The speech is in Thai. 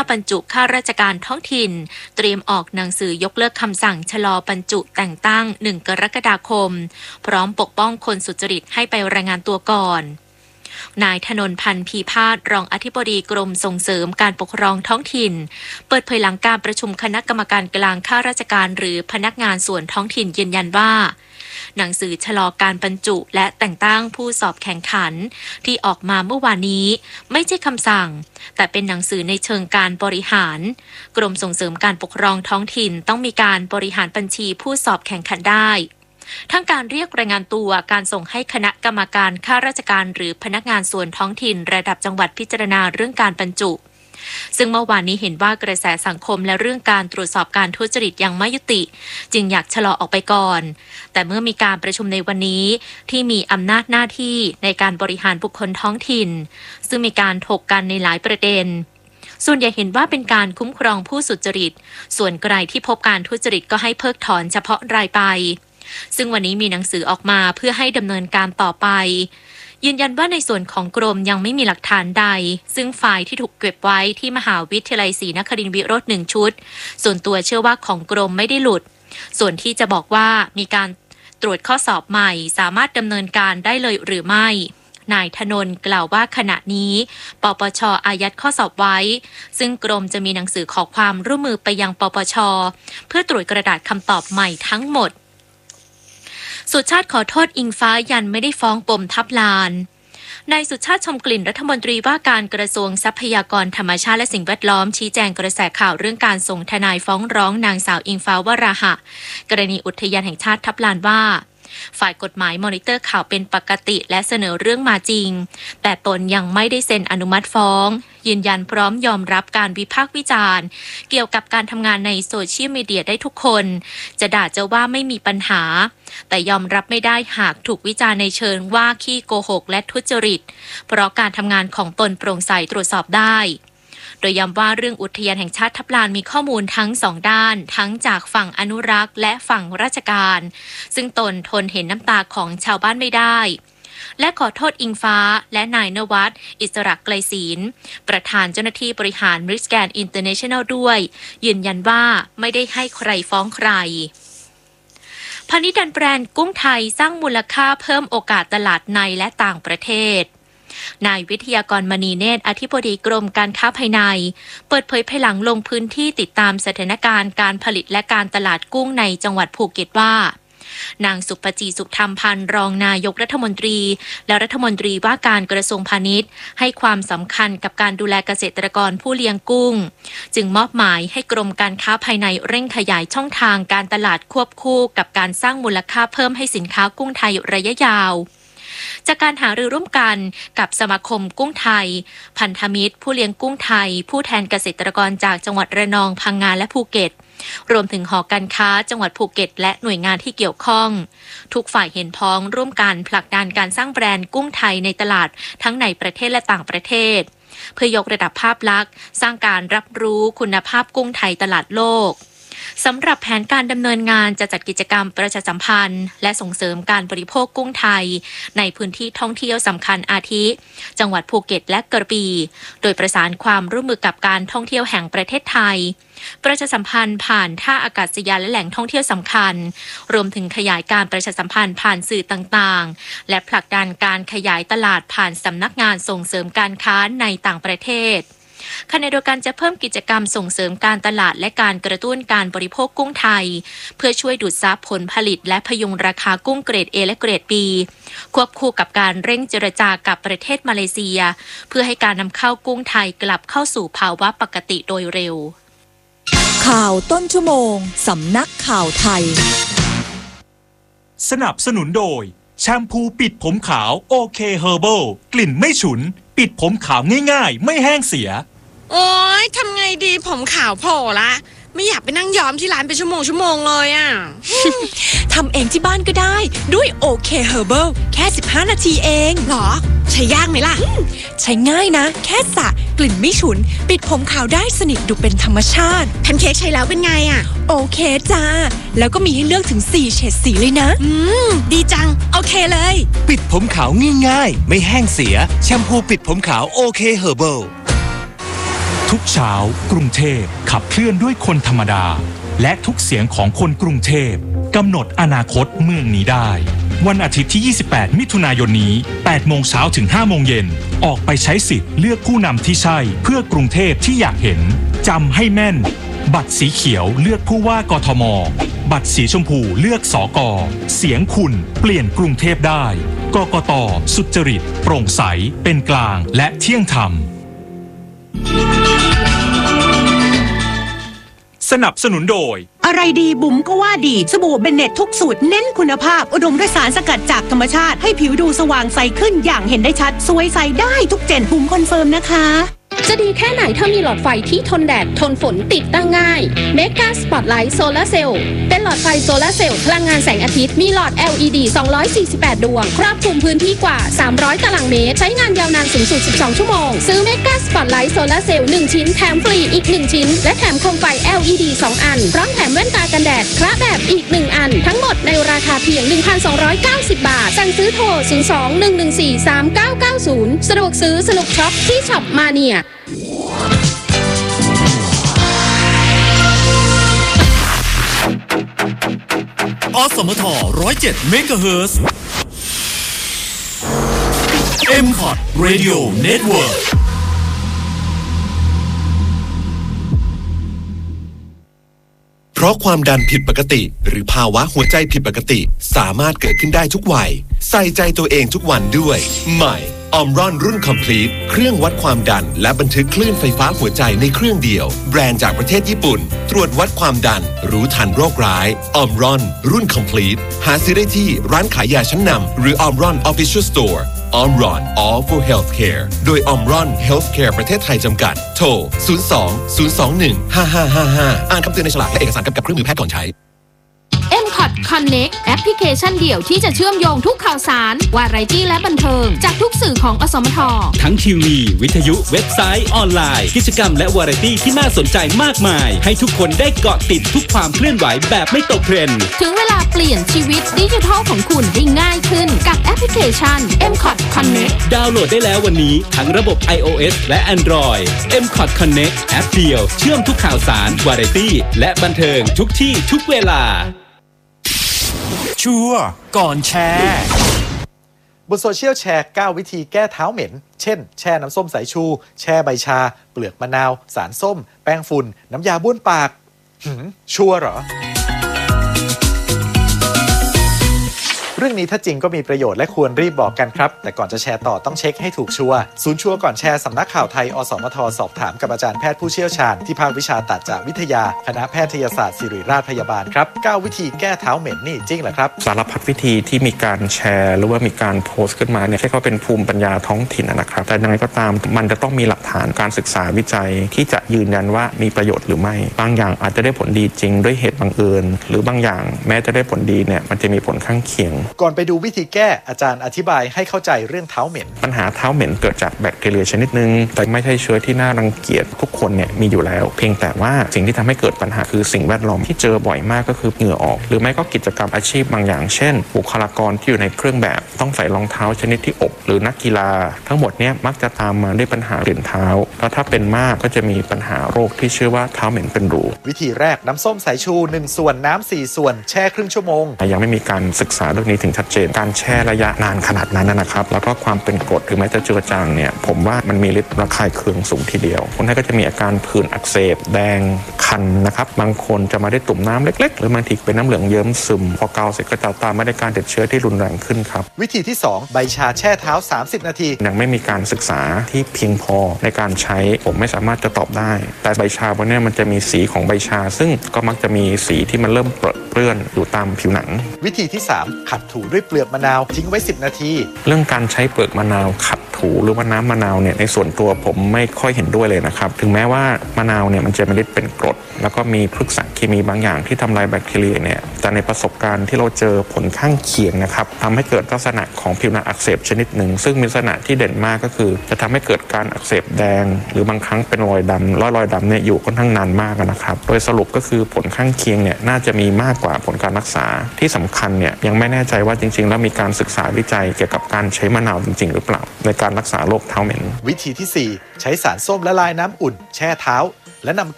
บรรจุข้าราชการท้องถิ่นเตรียมออกหนังสือยกเลิกคำสั่งชะลอบรรจุแต่งตั้ง1 กรกฎาคมพร้อมปกป้องคนสุจริตให้ไปรายงานตัวก่อนนายธนนท์ พันธ์พีพาสรองอธิบดีกรมส่งเสริมการปกครองท้องถิ่นเปิดเผยหลังการประชุมคณะกรรมการกลางข้าราชการหรือพนักงานส่วนท้องถิ่นยืนยันว่าหนังสือชะลอการบรรจุและแต่งตั้งผู้สอบแข่งขันที่ออกมาเมื่อวานนี้ไม่ใช่คำสั่งแต่เป็นหนังสือในเชิงการบริหารกรมส่งเสริมการปกครองท้องถิ่นต้องมีการบริหารบัญชีผู้สอบแข่งขันได้ทั้งการเรียกรายงานตัวการส่งให้คณะกรรมการข้าราชการหรือพนักงานส่วนท้องถิ่นระดับจังหวัดพิจารณาเรื่องการบรรจุซึ่งเมื่อวานนี้เห็นว่ากระแสสังคมและเรื่องการตรวจสอบการทุจริตยังไม่ยุติจึงอยากชะลอออกไปก่อนแต่เมื่อมีการประชุมในวันนี้ที่มีอำนาจหน้าที่ในการบริหารบุคคลท้องถิ่นซึ่งมีการถกกันในหลายประเด็นส่วนใหญ่เห็นว่าเป็นการคุ้มครองผู้สุจริตส่วนใครที่พบการทุจริตก็ให้เพิกถอนเฉพาะรายไปซึ่งวันนี้มีหนังสือออกมาเพื่อให้ดำเนินการต่อไปยืนยันว่าในส่วนของกรมยังไม่มีหลักฐานใดซึ่งไฟล์ที่ถูกเก็บไว้ที่มหาวิทยาลัยศรีนครินทรวิโรจน์1 ชุดส่วนตัวเชื่อว่าของกรมไม่ได้หลุดส่วนที่จะบอกว่ามีการตรวจข้อสอบใหม่สามารถดำเนินการได้เลยหรือไม่นายธนนท์กล่าวว่าขณะนี้ปปช.อายัดข้อสอบไว้ซึ่งกรมจะมีหนังสือขอความร่วมมือไปยังปปช.เพื่อตรวจกระดาษคำตอบใหม่ทั้งหมดสุชาติขอโทษอิงฟ้ายันไม่ได้ฟ้องปมทับลานนายสุชาติชมกลิ่นรัฐมนตรีว่าการกระทรวงทรัพยากรธรรมชาติและสิ่งแวดล้อมชี้แจงกระแสข่าวเรื่องการส่งทนายฟ้องร้องนางสาวอิงฟ้าวราหะกรณีอุทยานแห่งชาติทับลานว่าฝ่ายกฎหมายมอนิเตอร์ข่าวเป็นปกติและเสนอเรื่องมาจริงแต่ตนยังไม่ได้เซ็นอนุมัติฟ้องยืนยันพร้อมยอมรับการวิพากษ์วิจารณ์เกี่ยวกับการทำงานในโซเชียลมีเดียได้ทุกคนจะด่าจะว่าไม่มีปัญหาแต่ยอมรับไม่ได้หากถูกวิจารณ์ในเชิงว่าขี้โกหกและทุจริตเพราะการทำงานของตนโปร่งใสตรวจสอบได้โดยย้ำว่าเรื่องอุทยานแห่งชาติทับลานมีข้อมูลทั้ง2 ด้านทั้งจากฝั่งอนุรักษ์และฝั่งราชการซึ่งตนทนเห็นน้ำตาของชาวบ้านไม่ได้และขอโทษอิงฟ้าและนายนวัฒน์อิสระไกลศีลประธานเจ้าหน้าที่บริหารมิสแกรนด์อินเตอร์เนชั่นแนลด้วยยืนยันว่าไม่ได้ให้ใครฟ้องใครพาณิชย์ดันแบรนด์กุ้งไทยสร้างมูลค่าเพิ่มโอกาสตลาดในและต่างประเทศนายวิทยากรมณีเนตรอธิบดีกรมการค้าภายในเปิดเผยภายหลังลงพื้นที่ติดตามสถานการณ์การผลิตและการตลาดกุ้งในจังหวัดภูเก็ตว่านางสุปจีสุขธรรมพันธ์รองนายกรัฐมนตรีและรัฐมนตรีว่าการกระทรวงพาณิชย์ให้ความสำคัญกับการดูแลเกษตรกรผู้เลี้ยงกุ้งจึงมอบหมายให้กรมการค้าภายในเร่งขยายช่องทางการตลาดควบคู่กับการสร้างมูลค่าเพิ่มให้สินค้ากุ้งไทยระยะยาวจากการหารือร่วมกันกับสมาคมกุ้งไทยพันธมิตรผู้เลี้ยงกุ้งไทยผู้แทนเกษตรกรจากจังหวัดระนองพังงาและภูเก็ตรวมถึงหอการค้าจังหวัดภูเก็ตและหน่วยงานที่เกี่ยวข้องทุกฝ่ายเห็นพ้องร่วมกันผลักดันการสร้างแบรนด์กุ้งไทยในตลาดทั้งในประเทศและต่างประเทศเพื่อยกระดับภาพลักษณ์สร้างการรับรู้คุณภาพกุ้งไทยตลาดโลกสำหรับแผนการดำเนินงานจะจัดกิจกรรมประชาสัมพันธ์และส่งเสริมการบริโภคกุ้งไทยในพื้นที่ท่องเที่ยวสำคัญอาทิจังหวัดภูเก็ตและกระบี่โดยประสานความร่วมมือกับการท่องเที่ยวแห่งประเทศไทยประชาสัมพันธ์ผ่านท่าอากาศยานและแหล่งท่องเที่ยวสำคัญรวมถึงขยายการประชาสัมพันธ์ผ่านสื่อต่างๆและผลักดันการขยายตลาดผ่านสำนักงานส่งเสริมการค้าในต่างประเทศขณะเดียวกันจะเพิ่มกิจกรรมส่งเสริมการตลาดและการกระตุ้นการบริโภคกุ้งไทยเพื่อช่วยดูดซับผลผลิตและพยุงราคากุ้งเกรด A และเกรด B ควบคู่กับการเร่งเจรจากับประเทศมาเลเซียเพื่อให้การนำเข้ากุ้งไทยกลับเข้าสู่ภาวะปกติโดยเร็วข่าวต้นชั่วโมงสำนักข่าวไทยสนับสนุนโดยแชมพูปิดผมขาวโอเคเฮอร์เบิลกลิ่นไม่ฉุนปิดผมขาวง่ายๆไม่แห้งเสียโอ๊ยทำไงดีผมขาวโผล่ละไม่อยากไปนั่งย้อมที่ร้านเป็นชั่วโมงเลยอ่ะทำเองที่บ้านก็ได้ด้วยโอเคเฮอร์เบิลแค่15 นาทีเองหรอใช้ยากไหมล่ะใช้ง่ายนะแค่สระกลิ่นไม่ฉุนปิดผมขาวได้สนิทดูเป็นธรรมชาติแพนเค้กใช้แล้วเป็นไงอ่ะโอเคจ้าแล้วก็มีให้เลือกถึง4 เฉดสีเลยนะดีจังโอเคเลยปิดผมขาวง่ายๆไม่แห้งเสียแชมพูปิดผมขาวโอเคเฮอร์เบิลทุกเช้ากรุงเทพขับเคลื่อนด้วยคนธรรมดาและทุกเสียงของคนกรุงเทพกำหนดอนาคตเมืองนี้ได้วันอาทิตย์ที่ 28 มิถุนายนนี้ 8 โมงเช้าถึง 5 โมงเย็นออกไปใช้สิทธิ์เลือกผู้นำที่ใช่เพื่อกรุงเทพที่อยากเห็นจำให้แม่นบัตรสีเขียวเลือกผู้ว่ากทมบัตรสีชมพูเลือกสก.เสียงคุณเปลี่ยนกรุงเทพได้กกต.สุจริตโปร่งใสเป็นกลางและเที่ยงธรรมสนับสนุนโดยอะไรดีบุ๋มก็ว่าดีสบู่เบนเน็ตทุกสูตรเน้นคุณภาพอุดมด้วยสารสกัดจากธรรมชาติให้ผิวดูสว่างใสขึ้นอย่างเห็นได้ชัดสวยใสได้ทุกเจนบุ๋มคอนเฟิร์มนะคะจะดีแค่ไหนถ้ามีหลอดไฟที่ทนแดดทนฝนติดตั้งง่ายเมกาสปอตไลท์โซลาร์เซลล์เป็นหลอดไฟโซลาร์เซลล์พลังงานแสงอาทิตย์มีหลอด LED 248 ดวงครอบคลุมพื้นที่กว่า300ตารางเมตรใช้งานยาวนานสูงสุด12ชั่วโมงซื้อเมกาสปอตไลท์โซลาร์เซลล์1ชิ้นแถมฟรีอีก1ชิ้นและแถมโคมไฟ LED 2 อันพร้อมแถมแว่นตากันแดดคละแบบอีก1อันทั้งหมดในราคาเพียง 1,290 บาทสั่งซื้อโทร 02-114-3990 สะดวกซื้อสนุกช็อปที่ช็อปมาเนียอสมท107 เมกะเฮิรตซ์ M-Cot Radio Networkเพราะความดันผิดปกติหรือภาวะหัวใจผิดปกติสามารถเกิดขึ้นได้ทุกวัยใส่ใจตัวเองทุกวันด้วยใหม่ออมรอนรุ่น Complete เครื่องวัดความดันและบันทึกคลื่นไฟฟ้าหัวใจในเครื่องเดียวแบรนด์จากประเทศญี่ปุ่นตรวจวัดความดันรู้ทันโรคร้ายออมรอนรุ่น Complete หาซื้อได้ที่ร้านขายยาชั้นนำหรือออมรอน Official Store ออมรอน All for Healthcare โดยออมรอน Healthcare ประเทศไทยจำกัดโทร 02-021-5555 อ่านคำเตือนในฉลากและเอกสารกำกับเครื่องมือแพทย์ก่อนใช้ M-Cot Connect แอปพลิเคชันเดี่ยวที่จะเชื่อมโยงทุกข่าวสารวาไรตี้และบันเทิงจากทุกสื่อของอสมททั้งทีวีวิทยุเว็บไซต์ออนไลน์กิจกรรมและวาไรตี้ที่น่าสนใจมากมายให้ทุกคนได้เกาะติดทุกความเคลื่อนไหวแบบไม่ตกเทรนด์ถึงเวลาเปลี่ยนชีวิตดิจิทัลของคุณให้ง่ายขึ้นกับแอปพลิเคชัน M-Cot Connect ดาวน์โหลดได้แล้ววันนี้ทั้งระบบ iOS และ Android M-Cot Connect แอปเดียวเชื่อมทุกข่าวสารวาไรตี้และบันเทิงทุกที่ทุกเวลาชัวร์ก่อนแชร์บนโซเชียลแชร์9วิธีแก้เท้าเหม็นเช่นแช่น้ำส้มสายชูแช่ใบชาเปลือกมะนาวสารส้มแป้งฝุ่นน้ำยาบ้วนปากชัวร์เหรอเรื่องนี้ถ้าจริงก็มีประโยชน์และควรรีบบอกกันครับแต่ก่อนจะแชร์ต่อต้องเช็คให้ถูกชัวร์ศูนย์ชัวร์ก่อนแชร์สำนักข่าวไทยอสมทสอบถามกับอาจารย์แพทย์ผู้เชี่ยวชาญที่ภาควิชาตัดจวิทยาคณะแพทยศาสตร์ศิริราชพยาบาลครับ9วิธีแก้เท้าเหม็นนี่จริงเหรอครับสารพัดวิธีที่มีการแชร์หรือว่ามีการโพสต์ขึ้นมาเนี่ยใช่ก็เป็นภูมิปัญญาท้องถิ่นนะครับแต่ยังไงก็ตามมันจะต้องมีหลักฐานการศึกษาวิจัยที่จะยืนยันว่ามีประโยชน์หรือไม่บางอย่างอาจจะได้ผลดีจริงด้วยเหตุบังเอิญหรือบางอย่างแม้จะได้ผลดีเนี่ยมันจะมีผลข้างเคียงก่อนไปดูวิธีแก้อาจารย์อธิบายให้เข้าใจเรื่องเท้าเหม็นปัญหาเท้าเหม็นเกิดจากแบคทีเรียชนิดนึงแต่ไม่ใช่เชื้อที่น่ารังเกียจทุกคนเนี่ยมีอยู่แล้วเพียงแต่ว่าสิ่งที่ทำให้เกิดปัญหาคือสิ่งแวดล้อมที่เจอบ่อยมากก็คือเหงื่อออกหรือไม่ก็กิจกรรมอาชีพบางอย่างเช่นบุคลากรที่อยู่ในเครื่องแบบต้องใส่รองเท้าชนิดที่อบหรือนักกีฬาทั้งหมดเนี่ยมักจะตามมาด้วยปัญหากลิ่นเท้าแล้วถ้าเป็นมากก็จะมีปัญหาโรคที่ชื่อว่าเท้าเหม็นเป็นรูวิธีแรกน้ำส้มสายชู1ส่วนน้ำ4ส่วนแช่ครึ่งชั่วโมงยังไม่มีการศึกษาเรื่องนี้ถึงชัดเจนการแช่ระยะนานขนาดนั้นนะครับแล้วก็ความเป็นกรดถึงแม้จะเจือจางเนี่ยผมว่ามันมีฤทธิ์ระคายเคืองสูงทีเดียวคนไข้ก็จะมีอาการผื่นอักเสบแดงคันนะครับบางคนจะมาได้ตุ่มน้ำเล็กๆหรือบางทีเป็นน้ำเหลืองเยิ้มซึมพอเกาเสร็จก็จะตามมาด้วยการติดเชื้อที่รุนแรงขึ้นครับวิธีที่2ใบชาแช่เท้า30นาทียังไม่มีการศึกษาที่เพียงพอในการใช้ผมไม่สามารถจะตอบได้แต่ใบชาพวกนี้มันจะมีสีของใบชาซึ่งก็มักจะมีสีที่มันเริ่มเปื้อนอยู่ตามผิวหนังวิธีที่3ขัดถูด้วยเปลือกมะนาวทิ้งไว้10นาทีเรื่องการใช้เปลือกมะนาวขัดถูหรือว่าน้ำมะนาวเนี่ยในส่วนตัวผมไม่ค่อยเห็นด้วยเลยนะครับถึงแม้ว่ามะนาวเนี่ยมันจะมีฤทธิ์เป็นกรดแล้วก็มีพฤกษเคมีบางอย่างที่ทำลายแบคทีเรียเนี่ยแต่ในประสบการณ์ที่เราเจอผลข้างเคียงนะครับทำให้เกิดลักษณะของผิวหนังอักเสบชนิดหนึ่งซึ่งมีลักษณะที่เด่นมากก็คือจะทำให้เกิดการอักเสบแดงหรือบางครั้งเป็นรอยดำรอยดำเนี่ยอยู่ค่อนข้างนานมากนะครับโดยสรุปก็คือผลข้างเคียงเนี่ยน่าจะมีมากกว่าผลการรักษาที่สำคัญเนี่ยยังไม่แน่ใจว่าจริงๆแล้วมีการศึกษาวิจัยเกี่ยวกับการใช้มะนาวจริงๆหรือเปล่าในการการรักษาโรคเท้าเหม็นวิธีที่ 4 ใช้สารส้มละลายน้ำอุ่นแช่เท้าและนำ